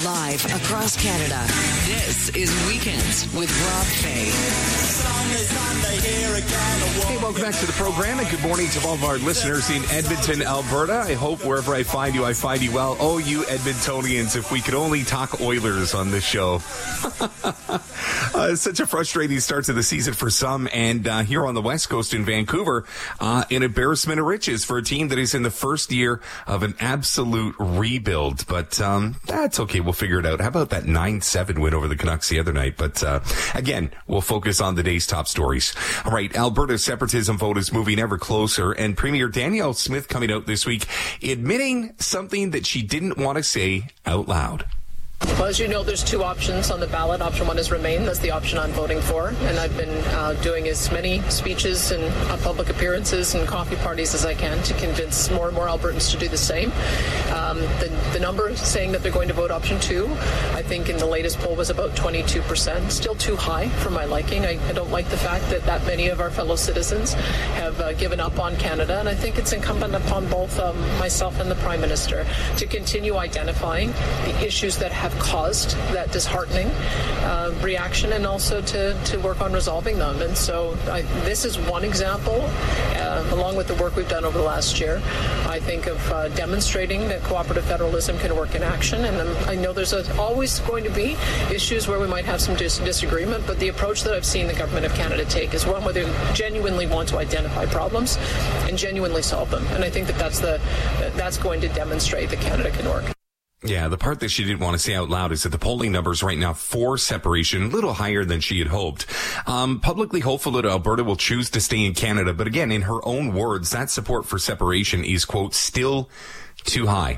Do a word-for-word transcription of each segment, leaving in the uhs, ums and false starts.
Live across Canada. This is Weekends with Rob Fay. Hey, welcome back to the program, and good morning to all of our listeners in Edmonton, Alberta. I hope wherever I find you, I find you well. Oh, you Edmontonians, if we could only talk Oilers on this show. uh, it's such a frustrating start to the season for some, and uh, here on the West Coast in Vancouver, uh, an embarrassment of riches for a team that is in the first year of an absolute rebuild. But um, that's okay. We'll figure it out. How about that nine seven win over the Canucks the other night? But uh, again, we'll focus on the day's top stories. All right, Alberta's separatism vote is moving ever closer, and Premier Danielle Smith coming out this week admitting something that she didn't want to say out loud. Well, as you know, there's two options on the ballot. Option one is Remain. That's the option I'm voting for. And I've been uh, doing as many speeches and uh, public appearances and coffee parties as I can to convince more and more Albertans to do the same. Um, the, the number saying that they're going to vote option two, I think in the latest poll was about twenty-two percent. Still too high for my liking. I, I don't like the fact that that many of our fellow citizens have uh, given up on Canada. And I think it's incumbent upon both um, myself and the Prime Minister to continue identifying the issues that have caused that disheartening uh, reaction, and also to, to work on resolving them. And so I, this is one example, uh, along with the work we've done over the last year, I think of uh, demonstrating that cooperative federalism can work in action. And um, I know there's a, always going to be issues where we might have some dis- disagreement, but the approach that I've seen the Government of Canada take is one where they genuinely want to identify problems and genuinely solve them. And I think that that's, the, that's going to demonstrate that Canada can work. Yeah, the part that she didn't want to say out loud is that the polling numbers right now for separation, a little higher than she had hoped. Um, publicly hopeful that Alberta will choose to stay in Canada. But again, in her own words, that support for separation is, quote, still too high.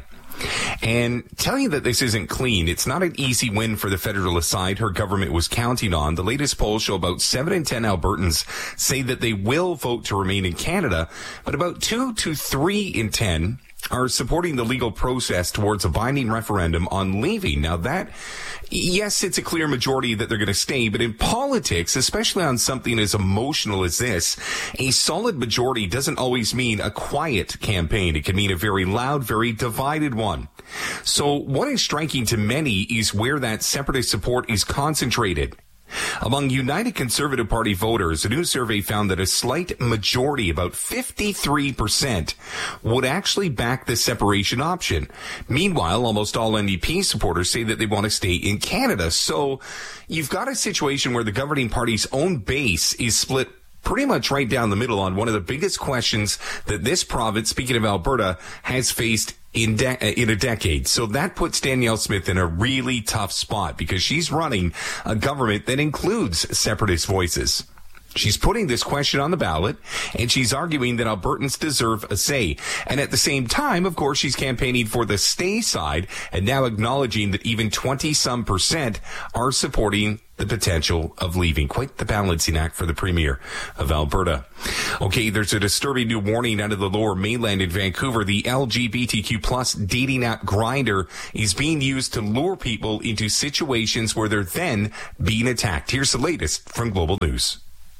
And telling you that this isn't clean, it's not an easy win for the Federalist side her government was counting on. The latest polls show about seven in ten Albertans say that they will vote to remain in Canada, but about two to three in ten are supporting the legal process towards a binding referendum on leaving. Now that, yes, it's a clear majority that they're going to stay, but in politics, especially on something as emotional as this, a solid majority doesn't always mean a quiet campaign. It can mean a very loud, very divided one. So what is striking to many is where that separatist support is concentrated. Among United Conservative Party voters, a new survey found that a slight majority, about fifty-three percent, would actually back the separation option. Meanwhile, almost all N D P supporters say that they want to stay in Canada. So you've got a situation where the governing party's own base is split pretty much right down the middle on one of the biggest questions that this province, speaking of Alberta, has faced in de- in a decade. So that puts Danielle Smith in a really tough spot because she's running a government that includes separatist voices. She's putting this question on the ballot, and she's arguing that Albertans deserve a say. And at the same time, of course, she's campaigning for the stay side and now acknowledging that even twenty-some percent are supporting the potential of leaving. Quite the balancing act for the Premier of Alberta. Okay, there's a disturbing new warning out of the Lower Mainland in Vancouver. The L G B T Q plus dating app Grindr is being used to lure people into situations where they're then being attacked. Here's the latest from Global News.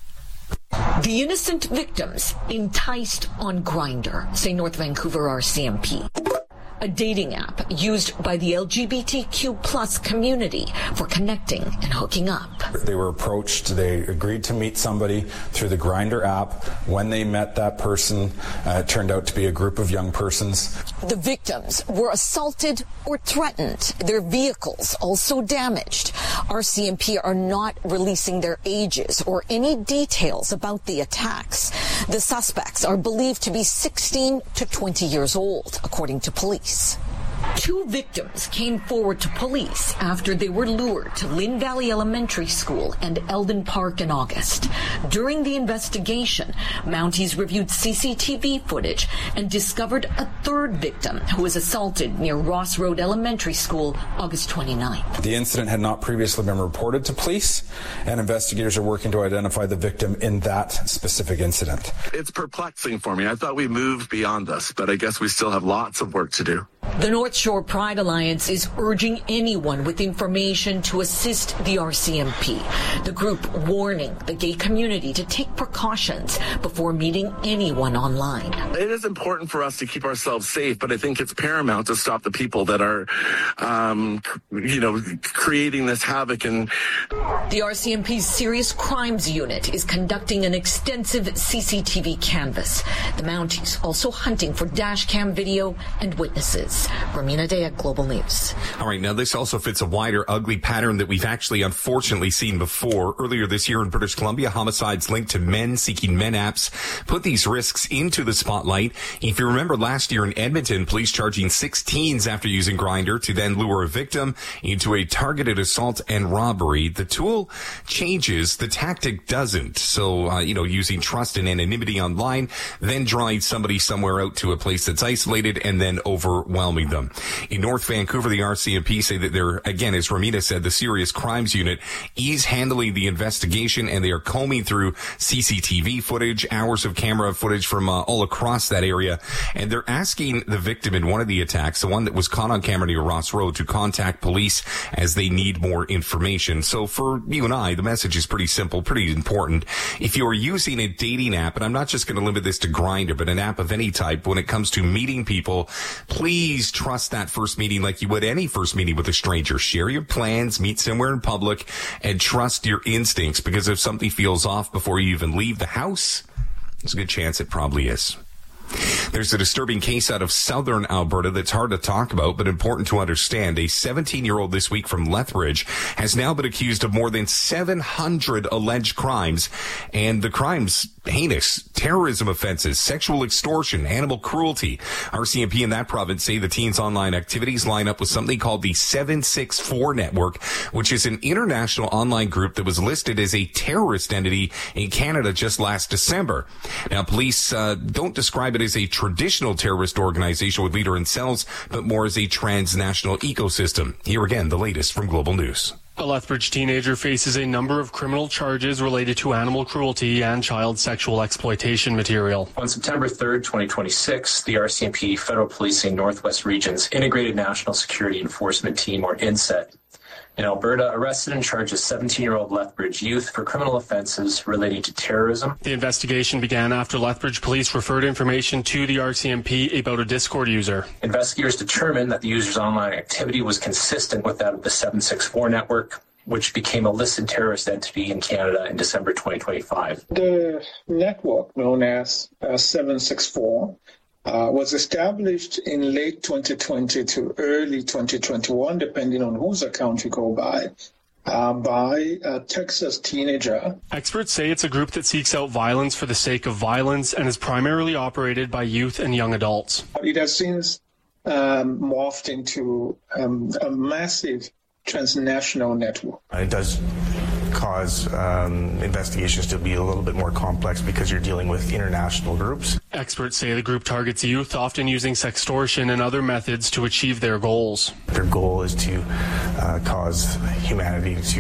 The innocent victims enticed on Grindr, say North Vancouver R C M P. A dating app used by the L G B T Q plus community for connecting and hooking up. They were approached, they agreed to meet somebody through the Grindr app. When they met that person, uh, it turned out to be a group of young persons. The victims were assaulted or threatened, their vehicles also damaged. R C M P are not releasing their ages or any details about the attacks. The suspects are believed to be sixteen to twenty years old, according to police. Two victims came forward to police after they were lured to Lynn Valley Elementary School and Eldon Park in August. During the investigation, Mounties reviewed C C T V footage and discovered a third victim who was assaulted near Ross Road Elementary School August twenty-ninth. The incident had not previously been reported to police, and investigators are working to identify the victim in that specific incident. It's perplexing for me. I thought we moved beyond this, but I guess we still have lots of work to do. The North North Shore Pride Alliance is urging anyone with information to assist the R C M P. The group warning the gay community to take precautions before meeting anyone online. It is important for us to keep ourselves safe, but I think it's paramount to stop the people that are, um, you know, creating this havoc. And the R C M P's Serious Crimes Unit is conducting an extensive C C T V canvass. The Mounties also hunting for dash cam video and witnesses. Romina Day at Global News. All right, now this also fits a wider ugly pattern that we've actually unfortunately seen before. Earlier this year in British Columbia, homicides linked to men seeking men apps put these risks into the spotlight. If you remember last year in Edmonton, police charging six teens after using Grindr to then lure a victim into a targeted assault and robbery. The tool changes, the tactic doesn't. So, uh, you know, using trust and anonymity online, then drawing somebody somewhere out to a place that's isolated and then overwhelming them. In North Vancouver, the R C M P say that they're, again, as Romina said, the Serious Crimes Unit is handling the investigation, and they are combing through C C T V footage, hours of camera footage from uh, all across that area, and they're asking the victim in one of the attacks, the one that was caught on camera near Ross Road, to contact police as they need more information. So for you and I, the message is pretty simple, pretty important. If you're using a dating app, and I'm not just going to limit this to Grindr, but an app of any type, when it comes to meeting people, please trust that first meeting like you would any first meeting with a stranger. Share your plans, meet somewhere in public, and trust your instincts, because if something feels off before you even leave the house, there's a good chance it probably is. There's a disturbing case out of southern Alberta that's hard to talk about, but important to understand. A seventeen-year-old this week from Lethbridge has now been accused of more than seven hundred alleged crimes, and the crimes heinous: terrorism offenses, sexual extortion, animal cruelty. R C M P in that province say the teen's online activities line up with something called the seven six four Network, which is an international online group that was listed as a terrorist entity in Canada just last December. Now, police uh, don't describe it as a traditional terrorist organization with leader in cells, but more as a transnational ecosystem. Here again, the latest from Global News. A Lethbridge teenager faces a number of criminal charges related to animal cruelty and child sexual exploitation material. On September third, twenty twenty-six, the R C M P Federal Policing Northwest Region's Integrated National Security Enforcement Team, or I N S E T, in Alberta, arrested and charged a seventeen-year-old Lethbridge youth for criminal offenses relating to terrorism. The investigation began after Lethbridge police referred information to the R C M P about a Discord user. Investigators determined that the user's online activity was consistent with that of the seven six four Network, which became a listed terrorist entity in Canada in December twenty twenty-five. The network, known as uh, seven six four, Uh, was established in late twenty twenty to early twenty twenty-one, depending on whose account you go by, uh, by a Texas teenager. Experts say it's a group that seeks out violence for the sake of violence and is primarily operated by youth and young adults. It has since um, morphed into um, a massive transnational network. It does cause um, investigations to be a little bit more complex because you're dealing with international groups. Experts say the group targets youth, often using sextortion and other methods to achieve their goals. Their goal is to uh, cause humanity to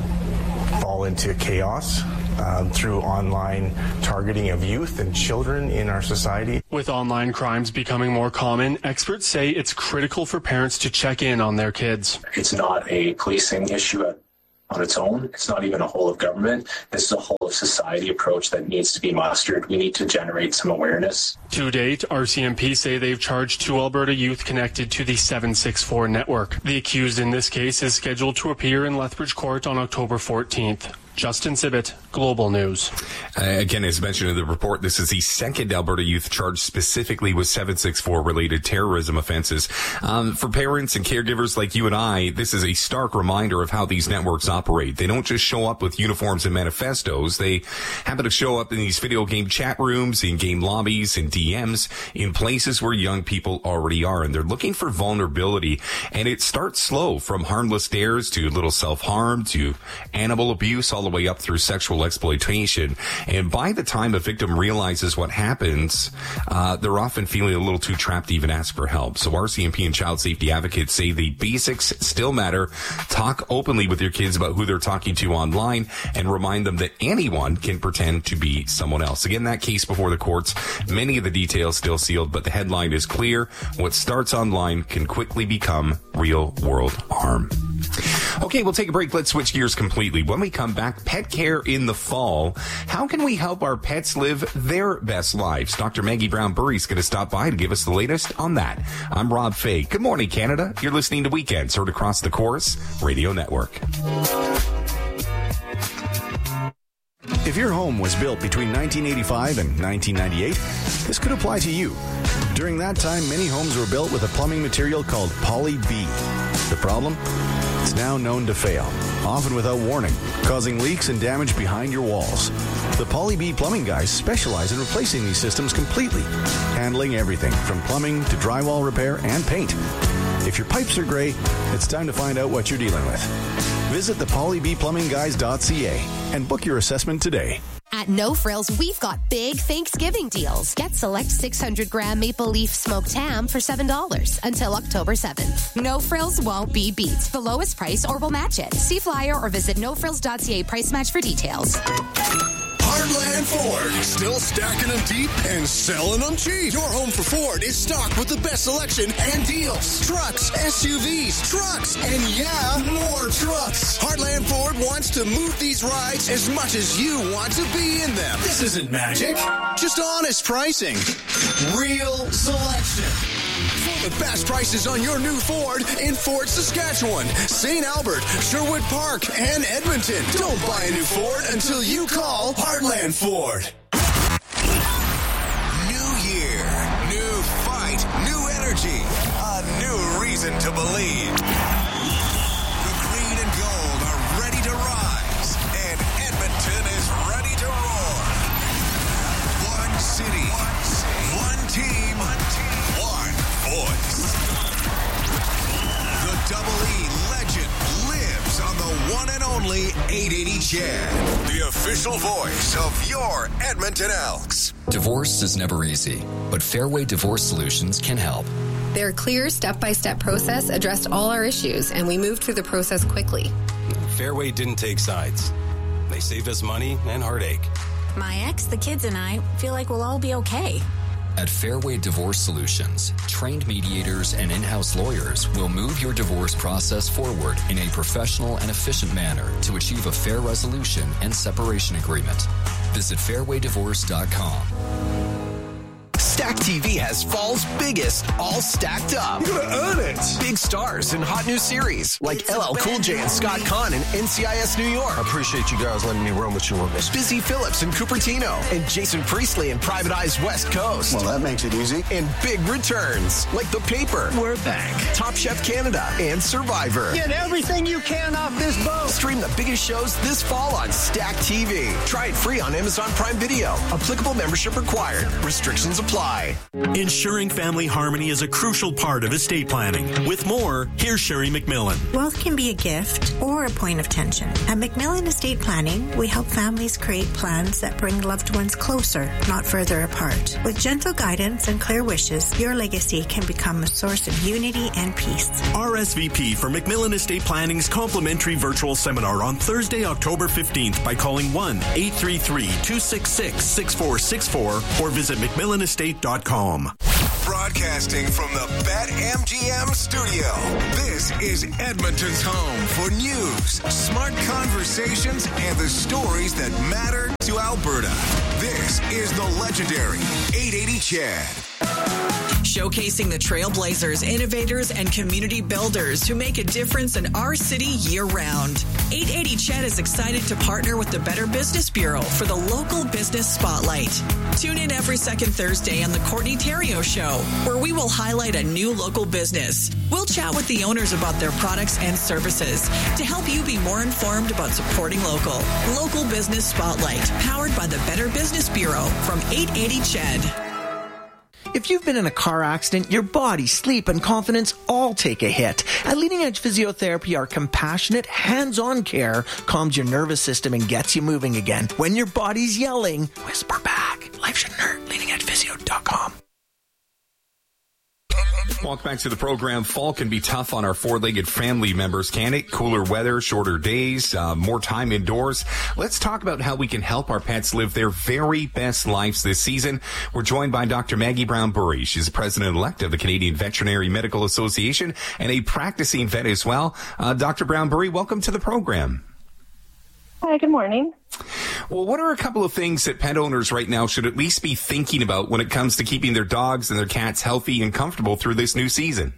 fall into chaos um, through online targeting of youth and children in our society. With online crimes becoming more common, experts say it's critical for parents to check in on their kids. It's not a policing issue at on its own. It's not even a whole of government. This is a whole of society approach that needs to be mustered. We need to generate some awareness. To date, R C M P say they've charged two Alberta youth connected to the seven six four network. The accused in this case is scheduled to appear in Lethbridge Court on October fourteenth. Justin Sibbett, Global News. Uh, again, as mentioned in the report, this is the second Alberta youth charged specifically with seven six four related terrorism offenses. Um, for parents and caregivers like you and I, this is a stark reminder of how these networks operate. They don't just show up with uniforms and manifestos. They happen to show up in these video game chat rooms, in game lobbies, in D Ms, in places where young people already are. And they're looking for vulnerability. And it starts slow, from harmless dares to little self-harm to animal abuse, all all the way up through sexual exploitation. And by the time a victim realizes what happens, uh, they're often feeling a little too trapped to even ask for help. So R C M P and child safety advocates say the basics still matter. Talk openly with your kids about who they're talking to online and remind them that anyone can pretend to be someone else. Again, that case before the courts, many of the details still sealed, but the headline is clear. What starts online can quickly become real world harm. Okay, we'll take a break. Let's switch gears completely. When we come back, pet care in the fall. How can we help our pets live their best lives? Doctor Maggie Brown-Burry is going to stop by to give us the latest on that. I'm Rob Fay. Good morning, Canada. You're listening to Weekends, heard across the Chorus Radio Network. If your home was built between nineteen eighty-five and nineteen ninety-eight, this could apply to you. During that time, many homes were built with a plumbing material called Poly B. The problem? It's now known to fail, often without warning, causing leaks and damage behind your walls. The Poly B plumbing guys specialize in replacing these systems completely, handling everything from plumbing to drywall repair and paint. If your pipes are gray, it's time to find out what you're dealing with. Visit the poly b plumbing guys dot c a and book your assessment today. At No Frills, we've got big Thanksgiving deals. Get select six hundred gram maple leaf smoked ham for seven dollars until October seventh. No Frills won't be beat. The lowest price or we'll match it. See flyer or visit no frills dot c a price match for details. Heartland Ford. Still stacking them deep and selling them cheap. Your home for Ford is stocked with the best selection and deals. Trucks, S U Vs, trucks, and yeah, more trucks. Heartland Ford wants to move these rides as much as you want to be in them. This isn't magic. Just honest pricing. Real selection. For the best prices on your new Ford in Fort Saskatchewan, Saint Albert, Sherwood Park, and Edmonton. Don't buy a new Ford until you call Heartland Ford. New year, new fight, new energy, a new reason to believe. The green and gold are ready to rise, and Edmonton is ready to roar. One city, one, city, one team, one team, one voice. The Double E legend lives on the one and only eight eighty C H E D, the official voice of your Edmonton Elks. Divorce is never easy, but Fairway Divorce Solutions can help. Their clear step-by-step process addressed all our issues, and we moved through the process quickly. Fairway didn't take sides. They saved us money and heartache. My ex, the kids, and I feel like we'll all be okay. At Fairway Divorce Solutions, trained mediators and in-house lawyers will move your divorce process forward in a professional and efficient manner to achieve a fair resolution and separation agreement. Visit fairway divorce dot com. Stack T V has fall's biggest, all stacked up. You're gonna earn it. Big stars and hot new series like L L Cool J and Scott Conn in N C I S New York. I appreciate you guys letting me run with you on this. Busy Phillips and Cupertino and Jason Priestley in Private Eye's West Coast. Well, that makes it easy. And big returns like The Paper, We're Back, Top Chef Canada, and Survivor. Get everything you can off this boat. Stream the biggest shows this fall on Stack T V. Try it free on Amazon Prime Video. Applicable membership required. Restrictions apply. Ensuring family harmony is a crucial part of estate planning. With more, here's Sherry McMillan. Wealth can be a gift or a point of tension. At McMillan Estate Planning, we help families create plans that bring loved ones closer, not further apart. With gentle guidance and clear wishes, your legacy can become a source of unity and peace. R S V P for McMillan Estate Planning's complimentary virtual seminar on Thursday, October fifteenth by calling one eight three three, two six six, six four six four or visit mcmillan estate dot com. Broadcasting from the BetMGM studio, this is Edmonton's home for news, smart conversations, and the stories that matter to Alberta. This is the legendary eight eighty C H E D. Showcasing the trailblazers, innovators, and community builders who make a difference in our city year-round. eight eighty C H E D is excited to partner with the Better Business Bureau for the Local Business Spotlight. Tune in every second Thursday on the Courtney Theriault Show, where we will highlight a new local business. We'll chat with the owners about their products and services to help you be more informed about supporting local. Local Business Spotlight, powered by the Better Business Bureau from eight eighty C H E D. If you've been in a car accident, your body, sleep, and confidence all take a hit. At Leading Edge Physiotherapy, our compassionate, hands-on care calms your nervous system and gets you moving again. When your body's yelling, whisper back. Life shouldn't hurt. leading edge physio dot com. Welcome back to the program. Fall can be tough on our four-legged family members, can it? Cooler weather, shorter days, uh, more time indoors. Let's talk about how we can help our pets live their very best lives this season. We're joined by Doctor Maggie Brown-Burry. She's the president-elect of the Canadian Veterinary Medical Association and a practicing vet as well. Uh, Doctor Brown-Burry, welcome to the program. Hi, good morning. Well, what are a couple of things that pet owners right now should at least be thinking about when it comes to keeping their dogs and their cats healthy and comfortable through this new season?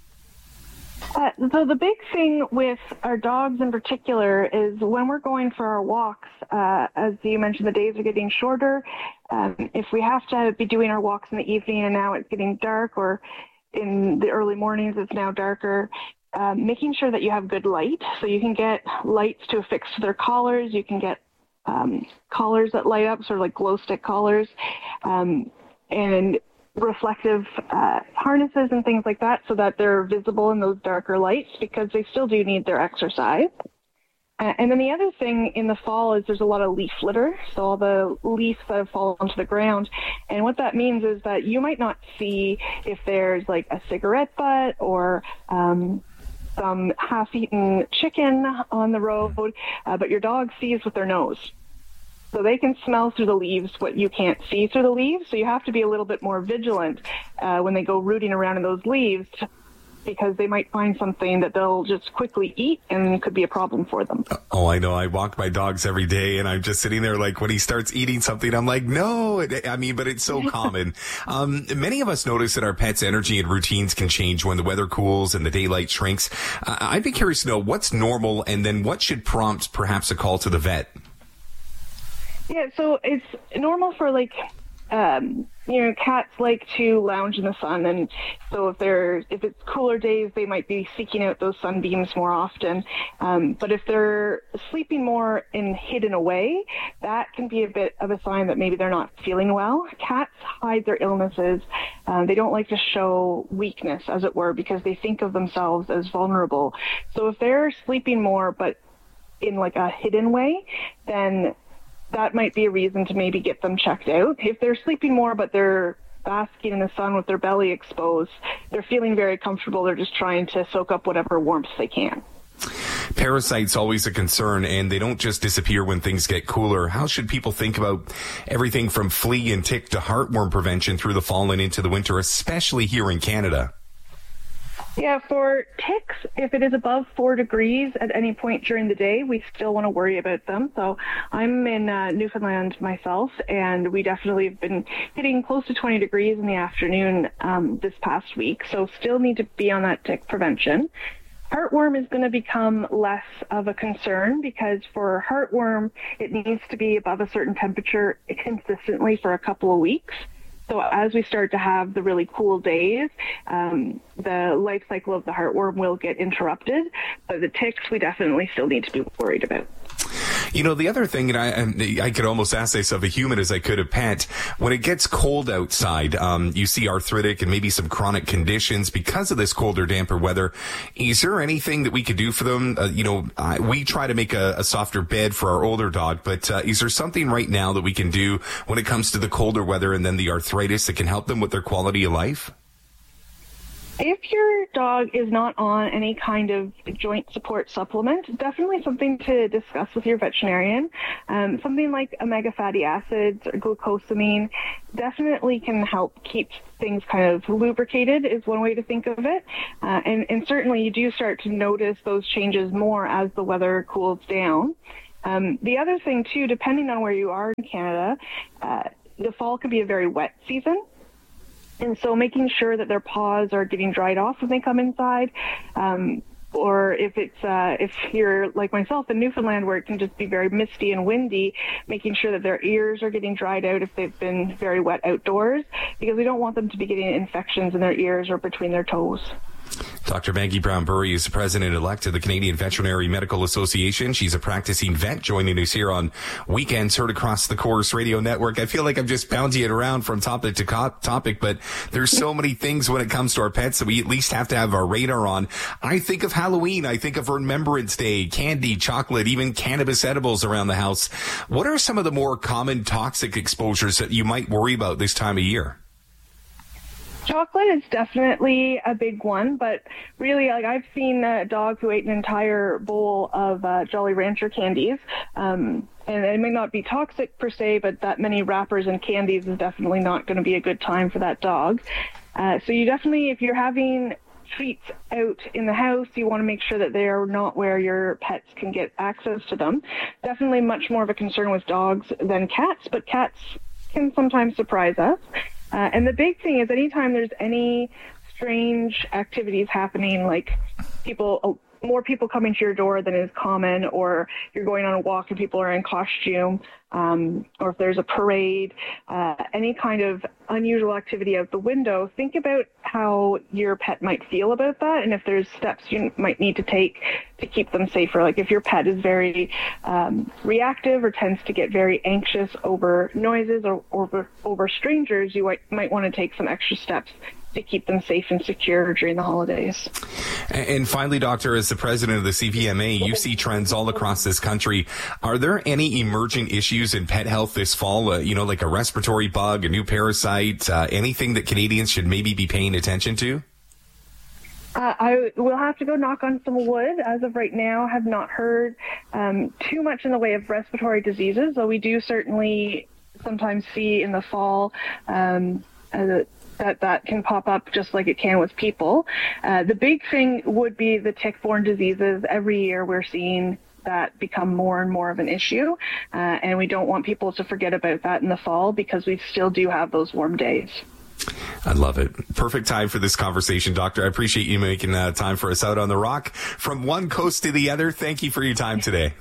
Uh, so the big thing with our dogs in particular is when we're going for our walks, uh, as you mentioned, the days are getting shorter. Um, if we have to be doing our walks in the evening and now it's getting dark, or in the early mornings it's now darker, Um, making sure that you have good light. So you can get lights to affix to their collars. You can get um, collars that light up, sort of like glow stick collars, um, and reflective uh, harnesses and things like that, so that they're visible in those darker lights, because they still do need their exercise. Uh, and then the other thing in the fall is there's a lot of leaf litter, so all the leaves that have fallen onto the ground. And what that means is that you might not see if there's like a cigarette butt or um, some half-eaten chicken on the road, uh, but your dog sees with their nose. So they can smell through the leaves what you can't see through the leaves. So you have to be a little bit more vigilant uh, when they go rooting around in those leaves, because they might find something that they'll just quickly eat and could be a problem for them. Oh, I know. I walk my dogs every day, and I'm just sitting there like, when he starts eating something, I'm like, no. I mean, but it's so common. Um, many of us notice that our pets' energy and routines can change when the weather cools and the daylight shrinks. Uh, I'd be curious to know what's normal, and then what should prompt perhaps a call to the vet? Yeah, so it's normal for like, um, you know, cats like to lounge in the sun, and so if they're if it's cooler days, they might be seeking out those sunbeams more often. Um, but if they're sleeping more and hidden away, that can be a bit of a sign that maybe they're not feeling well. Cats hide their illnesses. Um, they don't like to show weakness, as it were, because they think of themselves as vulnerable. So if they're sleeping more, but in like a hidden way, then that might be a reason to maybe get them checked out. If they're sleeping more, but they're basking in the sun with their belly exposed, they're feeling very comfortable. They're just trying to soak up whatever warmth they can. Parasites always a concern, and they don't just disappear when things get cooler. How should people think about everything from flea and tick to heartworm prevention through the fall and into the winter, especially here in Canada? Yeah, for ticks, if it is above four degrees at any point during the day, we still want to worry about them. So I'm in uh, Newfoundland myself, and we definitely have been hitting close to twenty degrees in the afternoon um, this past week. So still need to be on that tick prevention. Heartworm is going to become less of a concern, because for heartworm, it needs to be above a certain temperature consistently for a couple of weeks. So as we start to have the really cool days, um, the life cycle of the heartworm will get interrupted. But the ticks, we definitely still need to be worried about. You know, the other thing, and I, I could almost ask this of a human as I could a pet, when it gets cold outside, um, you see arthritic and maybe some chronic conditions because of this colder, damper weather. Is there anything that we could do for them? Uh, you know, I, we try to make a, a softer bed for our older dog, but uh, is there something right now that we can do when it comes to the colder weather and then the arthritis that can help them with their quality of life? If your dog is not on any kind of joint support supplement, definitely something to discuss with your veterinarian. Um, something like omega fatty acids or glucosamine definitely can help keep things kind of lubricated, is one way to think of it. Uh, and, and certainly you do start to notice those changes more as the weather cools down. Um, the other thing too, depending on where you are in Canada, uh, the fall can be a very wet season. And so making sure that their paws are getting dried off when they come inside, um, or if it's uh, if you're like myself in Newfoundland, where it can just be very misty and windy, making sure that their ears are getting dried out if they've been very wet outdoors, because we don't want them to be getting infections in their ears or between their toes. Doctor Maggie Brown-Burry is the president-elect of the Canadian Veterinary Medical Association. She's a practicing vet, joining us here on Weekends Heard Across the Chorus Radio Network. I feel like I'm just bouncing it around from topic to co- topic, but there's so many things when it comes to our pets that we at least have to have our radar on. I think of Halloween. I think of Remembrance Day, candy, chocolate, even cannabis edibles around the house. What are some of the more common toxic exposures that you might worry about this time of year? Chocolate is definitely a big one, but really, like I've seen uh, dogs who ate an entire bowl of uh, Jolly Rancher candies, um, and it may not be toxic per se, but that many wrappers and candies is definitely not going to be a good time for that dog. Uh, so you definitely, if you're having treats out in the house, you want to make sure that they are not where your pets can get access to them. Definitely much more of a concern with dogs than cats, but cats can sometimes surprise us. Uh, and the big thing is anytime there's any strange activities happening, like people, oh, more people coming to your door than is common, or you're going on a walk and people are in costume, um, or if there's a parade, uh, any kind of unusual activity out the window, think about how your pet might feel about that, and if there's steps you might need to take to keep them safer. Like if your pet is very um, reactive or tends to get very anxious over noises or over, over strangers, you might, might want to take some extra steps to keep them safe and secure during the holidays. And finally, Doctor, as the president of the C V M A, you see trends all across this country. Are there any emerging issues in pet health this fall, uh, you know, like a respiratory bug, a new parasite, uh, anything that Canadians should maybe be paying attention to? Uh, I will have to go knock on some wood. As of right now, have not heard um, too much in the way of respiratory diseases, though we do certainly sometimes see in the fall um, uh, that that can pop up just like it can with people. Uh, the big thing would be the tick-borne diseases. Every year we're seeing that become more and more of an issue, uh, and we don't want people to forget about that in the fall because we still do have those warm days. I love it. Perfect time for this conversation, Doctor. I appreciate you making uh, time for us out on the rock from one coast to the other. Thank you for your time today.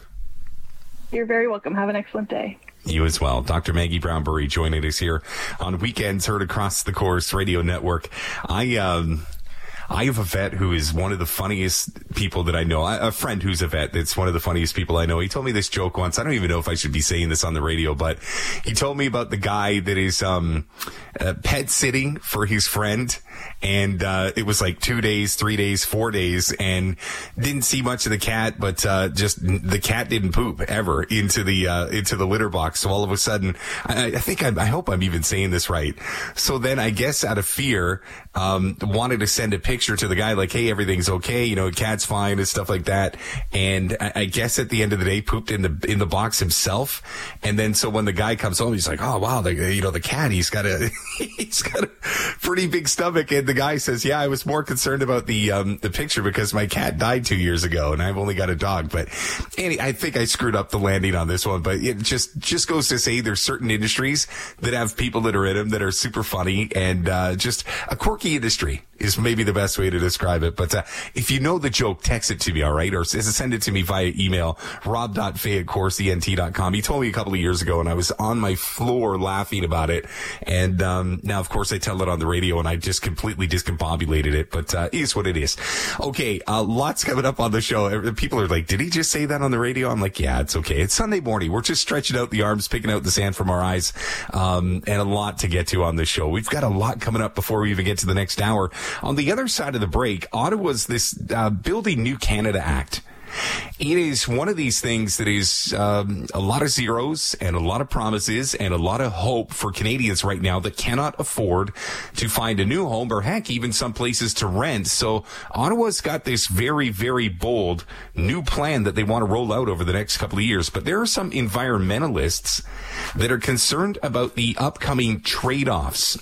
You're very welcome. Have an excellent day. You as well. Doctor Maggie Brown-Burry joining us here on Weekends Heard Across the Chorus Radio Network. I, um, I have a vet who is one of the funniest people that I know. A friend who's a vet that's one of the funniest people I know. He told me this joke once. I don't even know if I should be saying this on the radio, but he told me about the guy that is um, uh, pet sitting for his friend. And uh, it was like two days, three days, four days, and didn't see much of the cat, but uh, just the cat didn't poop ever into the uh, into the litter box. So all of a sudden, I, I think I'm, I hope I'm even saying this right. So then I guess out of fear, um, wanted to send a picture to the guy like, hey, everything's okay, you know, cat's fine and stuff like that. And I, I guess at the end of the day, pooped in the in the box himself. And then so when the guy comes home, he's like, oh wow, the, you know, the cat, he's got a he's got a pretty big stomach. And the guy says, yeah, I was more concerned about the um, the picture because my cat died two years ago and I've only got a dog. But Annie, I think I screwed up the landing on this one. But it just just goes to say there's certain industries that have people that are in them that are super funny, and uh, just a quirky industry is maybe the best way to describe it. But uh, if you know the joke, text it to me, all right? Or send it to me via email, rob dot fay at chorus e n t dot com. He told me a couple of years ago, and I was on my floor laughing about it. And um, now, of course, I tell it on the radio, and I just completely discombobulated it. But uh, it is what it is. Okay, uh, lots coming up on the show. People are like, did he just say that on the radio? I'm like, yeah, it's okay. It's Sunday morning. We're just stretching out the arms, picking out the sand from our eyes, um, and a lot to get to on this show. We've got a lot coming up before we even get to the next hour. On the other side of the break, Ottawa's this uh, Building New Canada Act. It is one of these things that is um, a lot of zeros and a lot of promises and a lot of hope for Canadians right now that cannot afford to find a new home, or heck, even some places to rent. So Ottawa's got this very, very bold new plan that they want to roll out over the next couple of years. But there are some environmentalists that are concerned about the upcoming trade-offs.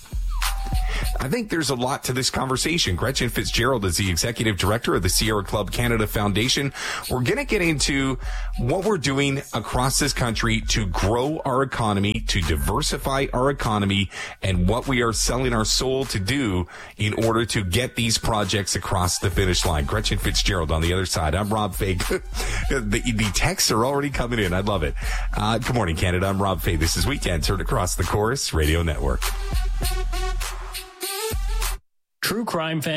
I think there's a lot to this conversation. Gretchen Fitzgerald is the executive director of the Sierra Club Canada Foundation. We're going to get into what we're doing across this country to grow our economy, to diversify our economy, and what we are selling our soul to do in order to get these projects across the finish line. Gretchen Fitzgerald on the other side. I'm Rob Fay. the, the texts are already coming in. I love it. Uh, good morning, Canada. I'm Rob Fay. This is Weekends Heard Across the Chorus Radio Network. True crime fans,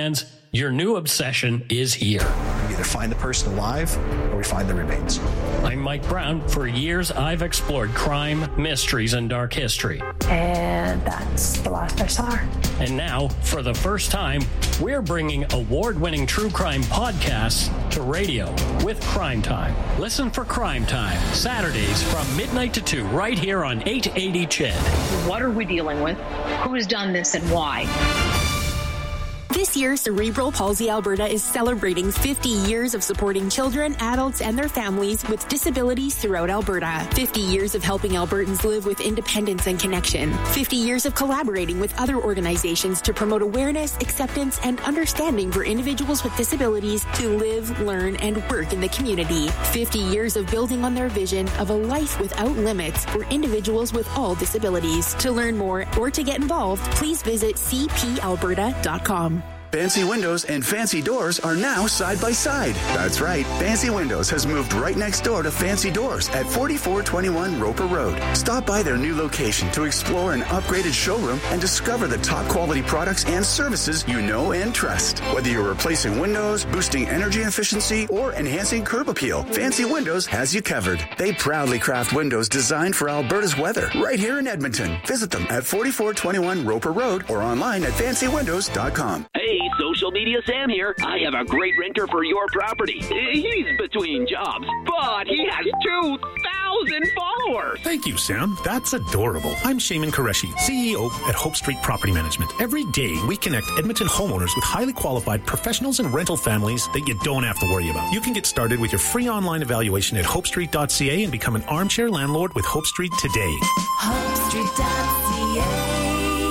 Your new obsession is here. We either find the person alive or we find the remains. I'm Mike Brown. For years, I've explored crime, mysteries, and dark history. And that's the last I saw her. And now, for the first time, we're bringing award-winning true crime podcasts to radio with Crime Time. Listen for Crime Time, Saturdays from midnight to two, right here on eight eighty C H E D. What are we dealing with? Who's done this and why? This year, Cerebral Palsy Alberta is celebrating fifty years of supporting children, adults, and their families with disabilities throughout Alberta. fifty years of helping Albertans live with independence and connection. fifty years of collaborating with other organizations to promote awareness, acceptance, and understanding for individuals with disabilities to live, learn, and work in the community. fifty years of building on their vision of a life without limits for individuals with all disabilities. To learn more or to get involved, please visit c p alberta dot com. Fancy Windows and Fancy Doors are now side by side. That's right. Fancy Windows has moved right next door to Fancy Doors at forty-four twenty-one Roper Road. Stop by their new location to explore an upgraded showroom and discover the top quality products and services you know and trust. Whether you're replacing windows, boosting energy efficiency, or enhancing curb appeal, Fancy Windows has you covered. They proudly craft windows designed for Alberta's weather right here in Edmonton. Visit them at forty-four twenty-one Roper Road or online at fancy windows dot com. Hey, Social Media Sam here. I have a great renter for your property. He's between jobs, but he has two thousand followers. Thank you, Sam. That's adorable. I'm Shaman Qureshi, C E O at Hope Street Property Management. Every day, we connect Edmonton homeowners with highly qualified professionals and rental families that you don't have to worry about. You can get started with your free online evaluation at hope street dot c a and become an armchair landlord with Hope Street today. hope street dot c a.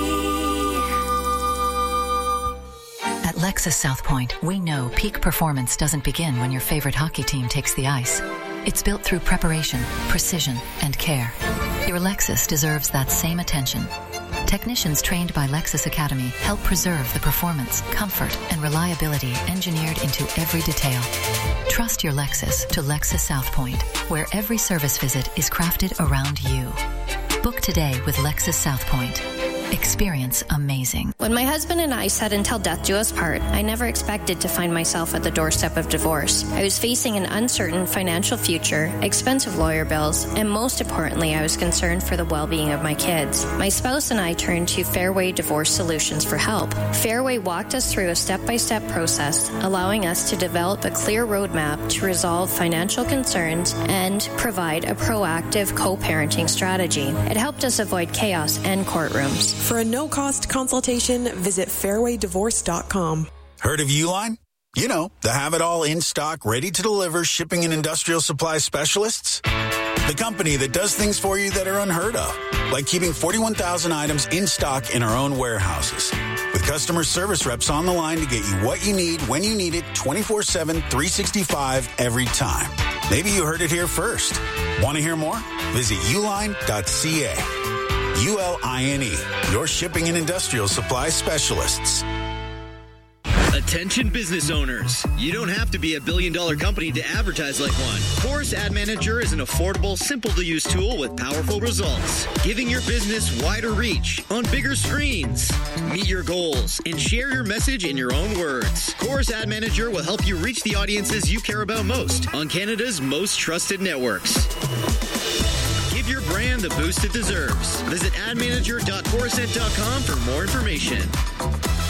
At Lexus South Point, we know peak performance doesn't begin when your favorite hockey team takes the ice. It's built through preparation, precision, and care. Your Lexus deserves that same attention. Technicians trained by Lexus Academy help preserve the performance, comfort, and reliability engineered into every detail. Trust your Lexus to Lexus South Point, where every service visit is crafted around you. Book today with Lexus South Point. Experience amazing. When my husband and I said until death do us part, I never expected to find myself at the doorstep of divorce. I was facing an uncertain financial future, expensive lawyer bills, and most importantly, I was concerned for the well-being of my kids. My spouse and I turned to Fairway Divorce Solutions for help. Fairway walked us through a step-by-step process, allowing us to develop a clear roadmap to resolve financial concerns and provide a proactive co-parenting strategy. It helped us avoid chaos and courtrooms. For a no-cost consultation, visit fairway divorce dot com. Heard of Uline? You know, the have-it-all in-stock, ready-to-deliver shipping and industrial supply specialists. The company that does things for you that are unheard of, like keeping forty-one thousand items in stock in our own warehouses. With customer service reps on the line to get you what you need, when you need it, twenty-four seven, three sixty-five, every time. Maybe you heard it here first. Want to hear more? Visit uline dot c a. U L I N E, your shipping and industrial supply specialists. Attention business owners. You don't have to be a billion dollar company to advertise like one. Chorus Ad Manager is an affordable, simple to use tool with powerful results, giving your business wider reach on bigger screens. Meet your goals and share your message in your own words. Chorus Ad Manager will help you reach the audiences you care about most on Canada's most trusted networks. Give your brand the boost it deserves. Visit ad manager dot corusent dot com for more information.